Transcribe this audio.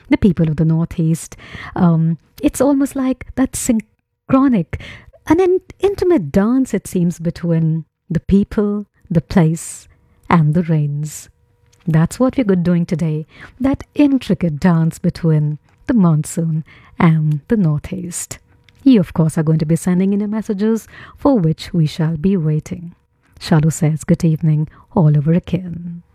the people of the Northeast. It's almost like that synchronic, intimate dance, it seems, between the people, the place, and the rains. That's what we're doing today, that intricate dance between the monsoon and the Northeast. You, of course, are going to be sending in your messages for which we shall be waiting. Shalu says good evening all over again.